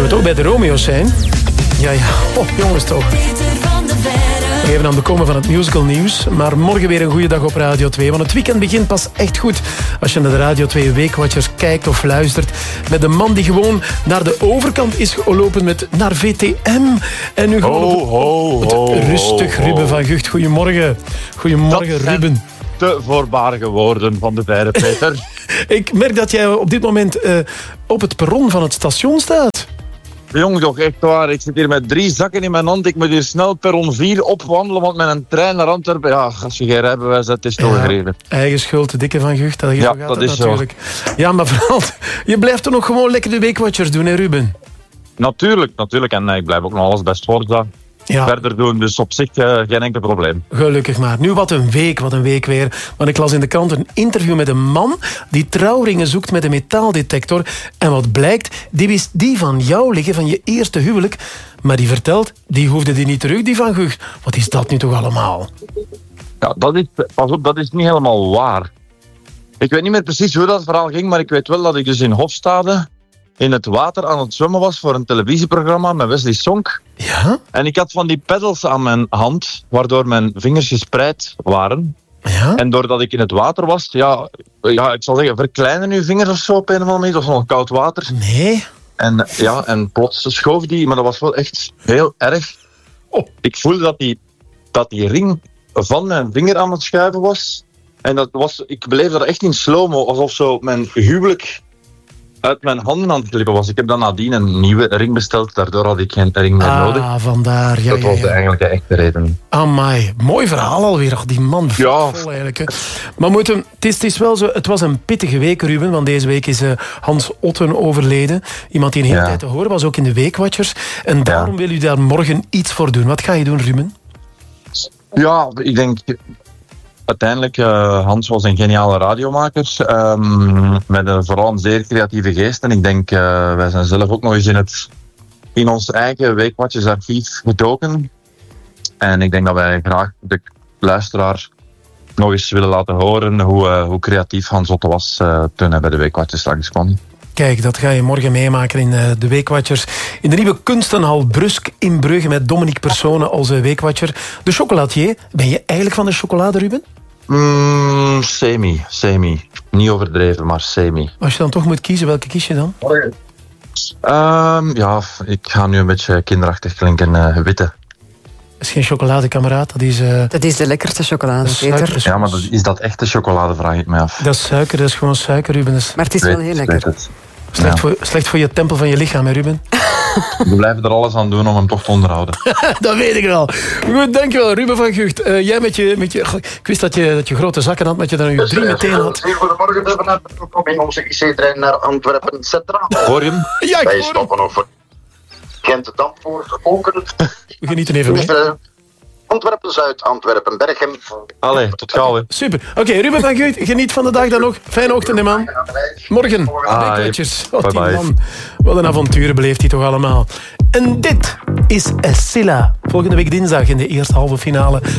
we toch bij de Romeo's zijn? Ja. Oh, jongens toch. Even aan de komen van het musical nieuws. Maar morgen weer een goede dag op Radio 2. Want het weekend begint pas echt goed als je naar de Radio 2 Weekwatchers kijkt of luistert. Met een man die gewoon naar de overkant is gelopen naar VTM. En nu gewoon rustig. Ruben van Gucht, goedemorgen. Goedemorgen, Ruben. Te voorbarige woorden van de verre Peter. Ik merk dat jij op dit moment op het perron van het station staat. Jongens, toch echt waar. Ik zit hier met 3 zakken in mijn hand. Ik moet hier snel perron 4 opwandelen, want met een trein naar Antwerpen... Ja, als je geen rijbewijs hebt, is het toch gereden. Eigen schuld, de dikke van Gucht. Ja, dat is natuurlijk zo. Ja, maar vooral, je blijft toch nog gewoon lekker de Weekwatchers doen, hè, Ruben? Natuurlijk. En ik blijf ook nog alles best verder doen. Dus op zich geen enkel probleem. Gelukkig maar. Nu, wat een week weer. Want ik las in de krant een interview met een man die trouwringen zoekt met een metaaldetector. En wat blijkt, die wist die van jou liggen, van je eerste huwelijk. Maar die vertelt, die hoefde die niet terug, die van Gucht. Wat is dat nu toch allemaal? Ja, dat is niet helemaal waar. Ik weet niet meer precies hoe dat verhaal ging, maar ik weet wel dat ik dus in Hofstade in het water aan het zwemmen was voor een televisieprogramma met Wesley Sonk. Ja? En ik had van die pedals aan mijn hand, waardoor mijn vingers gespreid waren. Ja? En doordat ik in het water was, ik zal zeggen, verkleinen uw vingers of zo op een of andere manier. Het was nog koud water. Nee. En plots schoof die, maar dat was wel echt heel erg. Oh. Ik voelde dat die ring van mijn vinger aan het schuiven was. En ik beleefde dat echt in slow-mo, alsof zo mijn huwelijk uit mijn handen aan het glippen was. Ik heb dan nadien een nieuwe ring besteld, daardoor had ik geen ring meer nodig. Vandaar. Ja, dat was eigenlijk de echte reden. Amai, mooi verhaal alweer. Ach, die man vol eigenlijk. Hè. Maar het is wel zo, het was een pittige week, Ruben, want deze week is Hans Otten overleden. Iemand die een hele tijd te horen was, ook in de Weekwatchers. En daarom wil u daar morgen iets voor doen. Wat ga je doen, Ruben? Ja, ik denk... Uiteindelijk, Hans was een geniale radiomaker, met vooral een zeer creatieve geest. En ik denk, wij zijn zelf ook nog eens in ons eigen Weekwatchers archief gedoken. En ik denk dat wij graag de luisteraar nog eens willen laten horen hoe creatief Hans Otten was toen hij bij de Weekwatchers langs kwam. Kijk, dat ga je morgen meemaken in de Weekwatchers. In de nieuwe kunstenhal Brusk in Brugge met Dominique Persone als Weekwatcher. De chocolatier. Ben je eigenlijk van de chocolade, Ruben? Semi. Niet overdreven, maar semi. Als je dan toch moet kiezen, welke kies je dan? Ik ga nu een beetje kinderachtig klinken. Witte. Dat is geen chocoladekameraad, dat is de lekkerste chocolade, Peter. Ja, maar is dat echte chocolade, vraag ik me af. Dat is suiker, dat is gewoon suiker, Ruben. Maar het is wel heel lekker. Slecht voor je tempel van je lichaam, hè, Ruben? We blijven er alles aan doen om hem toch te onderhouden. Dat weet ik wel. Goed, dankjewel, Ruben van Gucht. Jij met je... Ik wist dat je grote zakken had, maar dat je er nu 3 meteen had. Goedemorgen, we komen in onze IC-trein naar Antwerpen Centraal. Hoor je hem? Ja, ik Wij hoor stoppen over Gent-Damvoort, Oken. We genieten even mee. Antwerpen-Zuid, Antwerpen-Berchem. Allee, tot gauw, hè. Super. Oké, Ruben van Gucht, geniet van de dag dan nog. Fijne ochtend, hè, man. Morgen. Weekwatchers. Man. Wat een avonturen beleeft hij toch allemaal. En dit is Silla. Volgende week dinsdag in de eerste halve finale